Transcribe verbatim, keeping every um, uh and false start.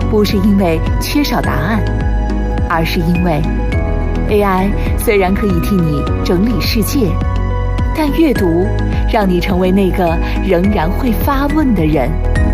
不是因为缺少答案，而是因为 A I 虽然可以替你整理世界，但阅读让你成为那个仍然会发问的人。